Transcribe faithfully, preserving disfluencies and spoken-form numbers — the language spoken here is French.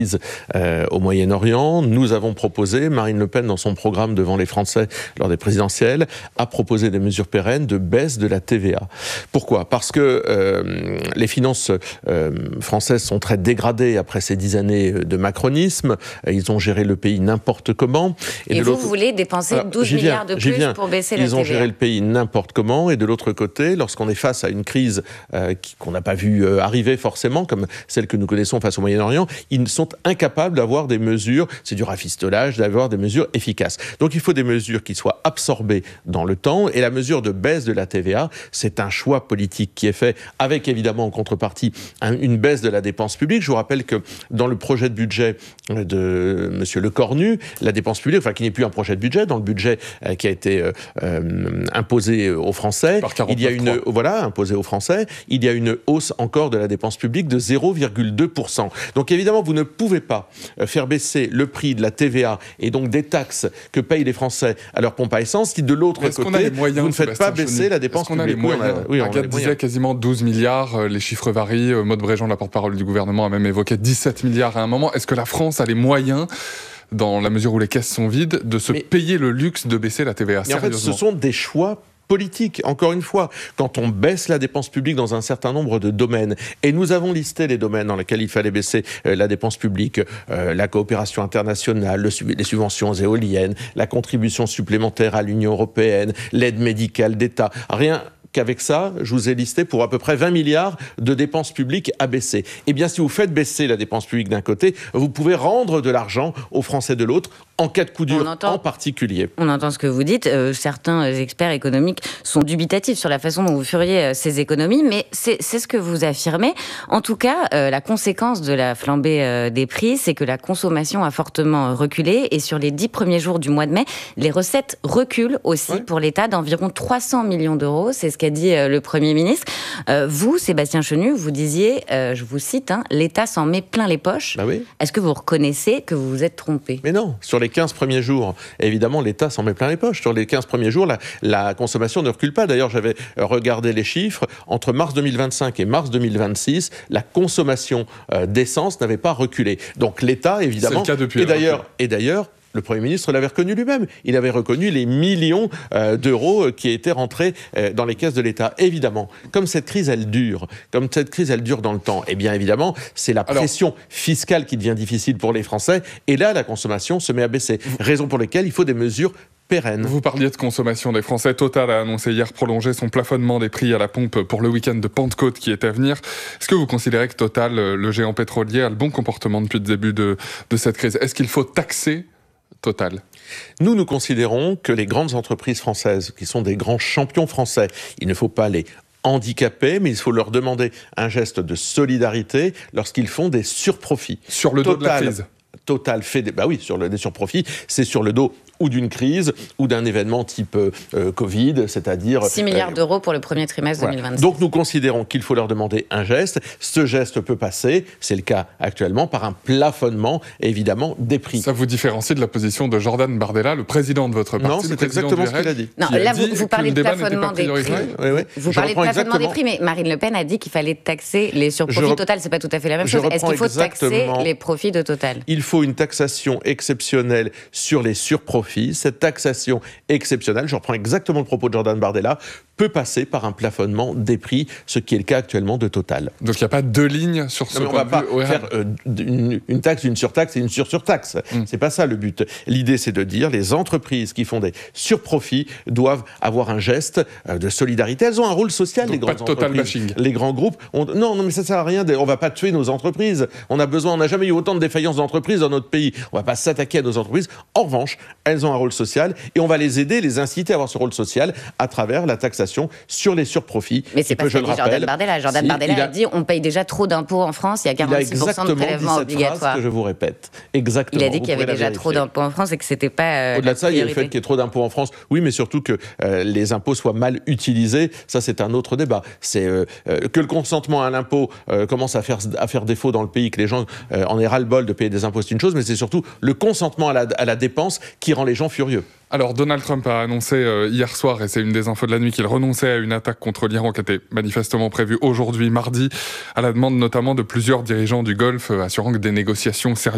Euh, au Moyen-Orient. Nous avons proposé, Marine Le Pen dans son programme devant les Français lors des présidentielles, a proposé des mesures pérennes de baisse de la T V A. Pourquoi ? Parce que euh, les finances euh, françaises sont très dégradées après ces dix années de macronisme. Ils ont géré le pays n'importe comment. Et, et de vous, vous voulez dépenser Alors, douze milliards de plus pour baisser la T V A ? Ils ont géré le pays n'importe comment. Et de l'autre côté, lorsqu'on est face à une crise euh, qui, qu'on n'a pas vu euh, arriver forcément, comme celle que nous connaissons face au Moyen-Orient, ils sont incapables d'avoir des mesures, c'est du rafistolage, d'avoir des mesures efficaces. Donc il faut des mesures qui soient absorbées dans le temps, et la mesure de baisse de la T V A, c'est un choix politique qui est fait, avec évidemment en contrepartie un, une baisse de la dépense publique. Je vous rappelle que dans le projet de budget de M. Lecornu, la dépense publique, enfin qui n'est plus un projet de budget, dans le budget euh, qui a été euh, euh, imposé aux Français, il y a une, voilà, imposé aux Français, il y a une hausse encore de la dépense publique de zéro virgule deux pour cent. Donc évidemment, vous ne pouvez pas faire baisser le prix de la T V A et donc des taxes que payent les Français à leur pompe à essence si de l'autre côté, moyens, vous ne faites pas baisser Chenu. la dépense Est-ce qu'on publique. a les moyens ? Oui, on a, oui, Agathe disait quasiment douze milliards, les chiffres varient. Maud Bréjean, la porte-parole du gouvernement, a même évoqué dix-sept milliards à un moment. Est-ce que la France a les moyens, dans la mesure où les caisses sont vides, de se Mais... payer le luxe de baisser la T V A ? Mais en fait, ce sont des choix politique. Encore une fois, quand on baisse la dépense publique dans un certain nombre de domaines, et nous avons listé les domaines dans lesquels il fallait baisser euh, la dépense publique, euh, la coopération internationale, le, les subventions éoliennes, la contribution supplémentaire à l'Union européenne, l'aide médicale d'État, rien qu'avec ça, je vous ai listé pour à peu près vingt milliards de dépenses publiques à baisser. Eh bien, si vous faites baisser la dépense publique d'un côté, vous pouvez rendre de l'argent aux Français de l'autre, en cas de coup dur entend, en particulier. On entend ce que vous dites. Euh, certains experts économiques sont dubitatifs sur la façon dont vous feriez euh, ces économies, mais c'est, c'est ce que vous affirmez. En tout cas, euh, la conséquence de la flambée euh, des prix, c'est que la consommation a fortement reculé, et sur les dix premiers jours du mois de mai, les recettes reculent aussi ouais. pour l'État d'environ trois cents millions d'euros. C'est ce qu'a dit euh, le Premier ministre. Euh, vous, Sébastien Chenu, vous disiez, euh, je vous cite, hein, l'État s'en met plein les poches. Bah oui. Est-ce que vous reconnaissez que vous vous êtes trompé ? Mais non, sur les quinze premiers jours, évidemment, l'État s'en met plein les poches. Sur les quinze premiers jours, la, la consommation ne recule pas. D'ailleurs, j'avais regardé les chiffres. Entre mars deux mille vingt-cinq et mars deux mille vingt-six, la consommation euh, d'essence n'avait pas reculé. Donc l'État, évidemment... C'est le cas depuis. Et d'ailleurs, et d'ailleurs le Premier ministre l'avait reconnu lui-même. Il avait reconnu les millions euh, d'euros qui étaient rentrés euh, dans les caisses de l'État. Évidemment, comme cette crise, elle dure, comme cette crise, elle dure dans le temps, eh bien évidemment, c'est la pression Alors, fiscale qui devient difficile pour les Français. Et là, la consommation se met à baisser. Raison pour laquelle il faut des mesures pérennes. Vous parliez de consommation des Français. Total a annoncé hier prolonger son plafonnement des prix à la pompe pour le week-end de Pentecôte qui est à venir. Est-ce que vous considérez que Total, le géant pétrolier, a le bon comportement depuis le début de, de cette crise ? Est-ce qu'il faut taxer Total ? Nous, nous considérons que les grandes entreprises françaises, qui sont des grands champions français, il ne faut pas les handicapés, mais il faut leur demander un geste de solidarité lorsqu'ils font des surprofits. Sur le dos Total, de la crise. Total fait des, bah oui, sur le, des surprofits, c'est sur le dos ou d'une crise, ou d'un événement type euh, Covid, c'est-à-dire... six milliards euh, d'euros pour le premier trimestre voilà. deux mille vingt-six. Donc nous considérons qu'il faut leur demander un geste. Ce geste peut passer, c'est le cas actuellement, par un plafonnement, évidemment, des prix. Ça vous différencie de la position de Jordan Bardella, le président de votre parti. Non, c'est exactement ce qu'il a dit. Non, là, vous, vous parlez de plafonnement des prix. Oui, oui. Vous Je parlez de plafonnement exactement. des prix, mais Marine Le Pen a dit qu'il fallait taxer les surprofits. Rep... Total, c'est pas tout à fait la même chose. Est-ce qu'il faut taxer les profits de Total ? Il faut une taxation exceptionnelle sur les surprofits. Cette taxation exceptionnelle, je reprends exactement le propos de Jordan Bardella, peut passer par un plafonnement des prix, ce qui est le cas actuellement de Total. Donc il n'y a pas deux lignes sur ce non, mais on ne va pas ouais. faire euh, une, une taxe, une surtaxe et une sur-surtaxe. Mm. C'est pas ça le but. L'idée, c'est de dire les entreprises qui font des surprofits doivent avoir un geste euh, de solidarité. Elles ont un rôle social, donc les grandes pas de total entreprises. Bashing. Les grands groupes. On... Non, non, mais ça sert à rien. De... On ne va pas tuer nos entreprises. On a besoin. On n'a jamais eu autant de défaillances d'entreprises dans notre pays. On ne va pas s'attaquer à nos entreprises. En revanche, elles ont un rôle social et on va les aider, les inciter à avoir ce rôle social à travers la taxation sur les surprofits. Mais c'est pas ce qu'a dit Jordan Bardella. Jordan si, Bardella a... a dit on paye déjà trop d'impôts en France, il y a quarante-six pour cent de prélèvements obligatoires. Que je vous répète. Exactement. Il a dit qu'il y avait déjà trop d'impôts en France et que c'était pas. Euh, Au-delà de ça, il y a le fait qu'il y ait trop d'impôts en France. Oui, mais surtout que euh, les impôts soient mal utilisés. Ça, c'est un autre débat. C'est euh, euh, que le consentement à l'impôt euh, commence à faire à faire défaut dans le pays, que les gens euh, en aient ras-le-bol de payer des impôts, c'est une chose, mais c'est surtout le consentement à la, à la dépense qui rend les gens furieux. Alors, Donald Trump a annoncé euh, hier soir, et c'est une des infos de la nuit, qu'il renonçait à une attaque contre l'Iran qui était manifestement prévue aujourd'hui, mardi, à la demande notamment de plusieurs dirigeants du Golfe, euh, assurant que des négociations sérieuses